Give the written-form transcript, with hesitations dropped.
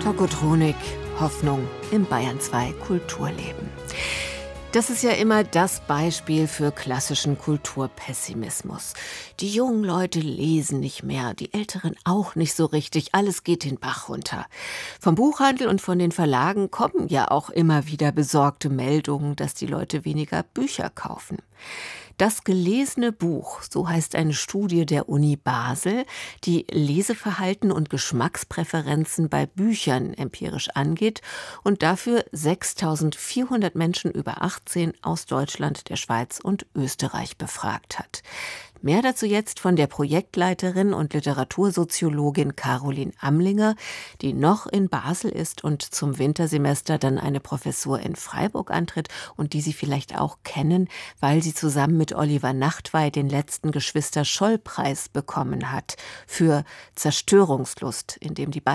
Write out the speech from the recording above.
Tokotronik, Hoffnung im Bayern 2 Kulturleben. Das ist ja immer das Beispiel für klassischen Kulturpessimismus. Die jungen Leute lesen nicht mehr, die Älteren auch nicht so richtig, alles geht den Bach runter. Vom Buchhandel und von den Verlagen kommen ja auch immer wieder besorgte Meldungen, dass die Leute weniger Bücher kaufen. Das gelesene Buch, so heißt eine Studie der Uni Basel, die Leseverhalten und Geschmackspräferenzen bei Büchern empirisch angeht und dafür 6.400 Menschen über 18 aus Deutschland, der Schweiz und Österreich befragt hat. Mehr dazu jetzt von der Projektleiterin und Literatursoziologin Caroline Amlinger, die noch in Basel ist und zum Wintersemester dann eine Professur in Freiburg antritt und die Sie vielleicht auch kennen, weil sie zusammen mit Oliver Nachtwey den letzten Geschwister-Scholl-Preis bekommen hat für Zerstörungslust, in dem die beiden